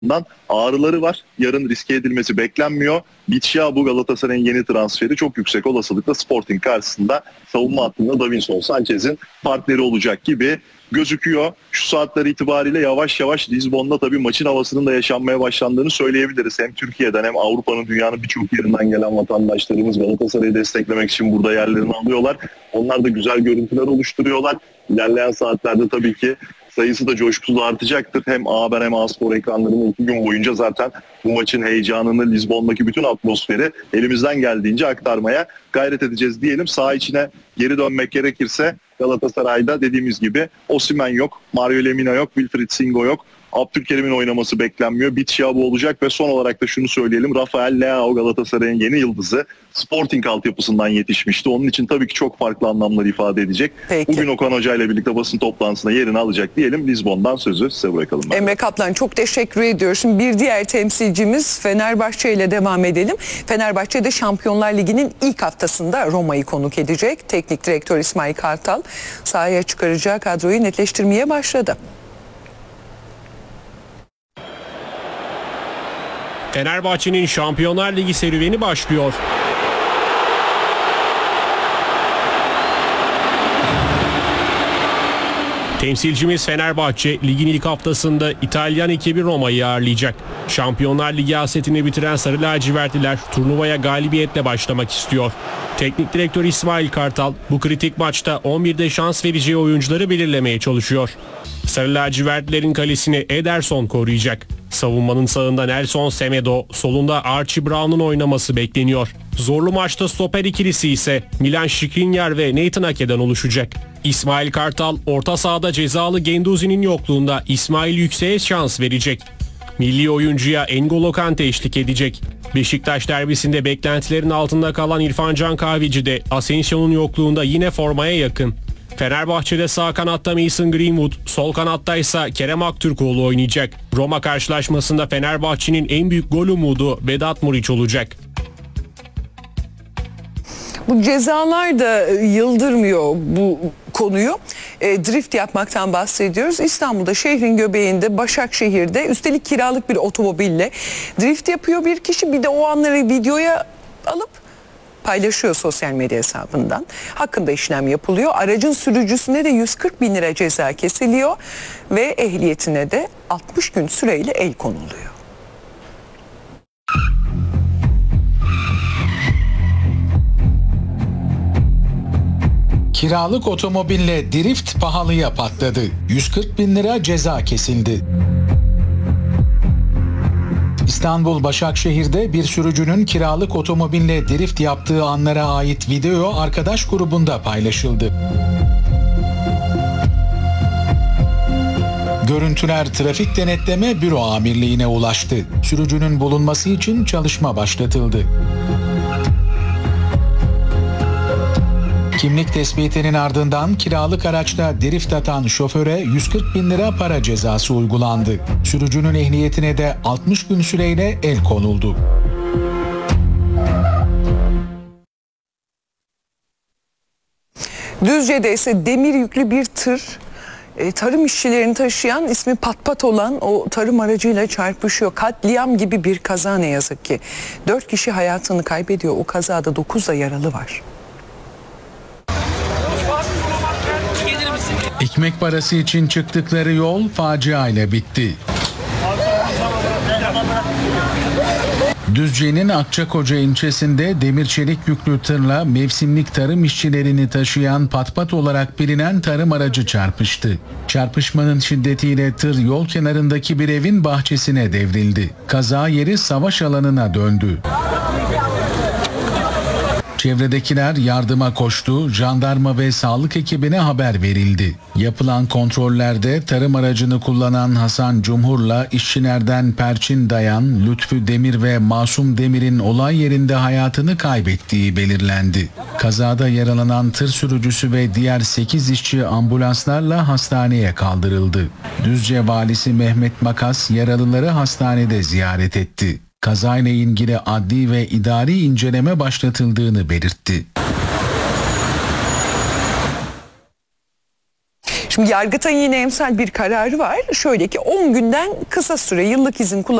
Ağrıları var. Yarın riske edilmesi beklenmiyor. Biccia bu Galatasaray'ın yeni transferi çok yüksek olasılıkla Sporting karşısında savunma hattında Davinson Sanchez'in partneri olacak gibi gözüküyor. Şu saatler itibariyle yavaş yavaş Lizbon'da tabii maçın havasının da yaşanmaya başlandığını söyleyebiliriz. Hem Türkiye'den hem Avrupa'nın, dünyanın birçok yerinden gelen vatandaşlarımız Galatasaray'ı desteklemek için burada yerlerini alıyorlar. Onlar da güzel görüntüler oluşturuyorlar. İlerleyen saatlerde tabii ki sayısı da coşkusu artacaktır. Hem A Haber hem A Spor ekranlarında 2 gün boyunca zaten bu maçın heyecanını, Lizbon'daki bütün atmosferi elimizden geldiğince aktarmaya gayret edeceğiz diyelim. Saha içine geri dönmek gerekirse Galatasaray'da dediğimiz gibi Osimhen yok, Mario Lemina yok, Wilfried Singo yok. Abdülkerim'in oynaması beklenmiyor. Biccia bu olacak ve son olarak da şunu söyleyelim. Rafael Leao Galatasaray'ın yeni yıldızı. Sporting altyapısından yetişmişti. Onun için tabii ki çok farklı anlamlar ifade edecek. Peki. Bugün Okan Hoca ile birlikte basın toplantısına yerini alacak diyelim. Lizbon'dan sözü size bırakalım. Emre Kaplan, çok teşekkür ediyoruz. Şimdi bir diğer temsilcimiz Fenerbahçe ile devam edelim. Fenerbahçe de Şampiyonlar Ligi'nin ilk haftasında Roma'yı konuk edecek. Teknik direktör İsmail Kartal sahaya çıkaracağı kadroyu netleştirmeye başladı. Fenerbahçe'nin Şampiyonlar Ligi serüveni başlıyor. Temsilcimiz Fenerbahçe, ligin ilk haftasında İtalyan ekibi Roma'yı ağırlayacak. Şampiyonlar Ligi hasetini bitiren Sarı Lacivertliler turnuvaya galibiyetle başlamak istiyor. Teknik direktör İsmail Kartal bu kritik maçta 11'de şans vereceği oyuncuları belirlemeye çalışıyor. Sarı Lacivertlilerin kalesini Ederson koruyacak. Savunmanın sağında Nelson Semedo, solunda Archie Brown'un oynaması bekleniyor. Zorlu maçta stoper ikilisi ise Milan Skriniar ve Nathan Ake'den oluşacak. İsmail Kartal orta sahada cezalı Guendouzi'nin yokluğunda İsmail Yüksek'e şans verecek. Milli oyuncuya N'Golo Kante eşlik edecek. Beşiktaş derbisinde beklentilerin altında kalan İrfan Can Kahveci de Asensio'nun yokluğunda yine formaya yakın. Fenerbahçe'de sağ kanatta Mason Greenwood, sol kanatta ise Kerem Aktürkoğlu oynayacak. Roma karşılaşmasında Fenerbahçe'nin en büyük gol umudu Vedat Muriç olacak. Bu cezalar da yıldırmıyor bu konuyu. Drift yapmaktan bahsediyoruz. İstanbul'da, şehrin göbeğinde, Başakşehir'de üstelik kiralık bir otomobille drift yapıyor bir kişi. Bir de o anları videoya alıp paylaşıyor sosyal medya hesabından. Hakkında işlem yapılıyor. Aracın sürücüsüne de 140 bin lira ceza kesiliyor ve ehliyetine de 60 gün süreyle el konuluyor. Kiralık otomobille drift pahalıya patladı. 140 bin lira ceza kesildi. İstanbul Başakşehir'de bir sürücünün kiralık otomobille drift yaptığı anlara ait video arkadaş grubunda paylaşıldı. Görüntüler Trafik Denetleme Büro Amirliği'ne ulaştı. Sürücünün bulunması için çalışma başlatıldı. Kimlik tespitinin ardından kiralık araçta drift atan şoföre 140 bin lira para cezası uygulandı. Sürücünün ehliyetine de 60 gün süreyle el konuldu. Düzce'de ise demir yüklü bir tır tarım işçilerini taşıyan, ismi Patpat olan o tarım aracıyla çarpışıyor. Katliam gibi bir kaza ne yazık ki. 4 kişi hayatını kaybediyor. O kazada 9 da yaralı var. Ekmek parası için çıktıkları yol faciayla bitti. Düzce'nin Akçakoca ilçesinde demir çelik yüklü tırla mevsimlik tarım işçilerini taşıyan Patpat olarak bilinen tarım aracı çarpıştı. Çarpışmanın şiddetiyle tır yol kenarındaki bir evin bahçesine devrildi. Kaza yeri savaş alanına döndü. Çevredekiler yardıma koştu, jandarma ve sağlık ekibine haber verildi. Yapılan kontrollerde tarım aracını kullanan Hasan Cumhur'la işçilerden Perçin Dayan, Lütfü Demir ve Masum Demir'in olay yerinde hayatını kaybettiği belirlendi. Kazada yaralanan tır sürücüsü ve diğer 8 işçi ambulanslarla hastaneye kaldırıldı. Düzce Valisi Mehmet Makas yaralıları hastanede ziyaret etti. Kazayla ilgili adli ve idari inceleme başlatıldığını belirtti. Şimdi Yargıtay'ın yine emsal bir kararı var. Şöyle ki 10 günden kısa süre yıllık izin